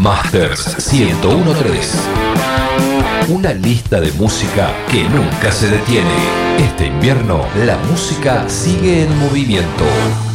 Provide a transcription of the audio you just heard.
Masters 1013. Una lista de música que nunca se detiene. Este invierno, la música sigue en movimiento.